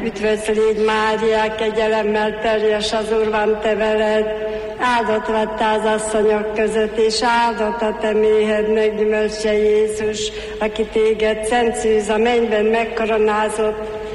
Üdvözl légy, Mária, kegyelemmel teljes, az Úr van te veled, áldott vagy te az asszonyok között, és áldott a te méhed meggyümölcse Jézus, aki téged szent szűz a mennyben megkoronázott,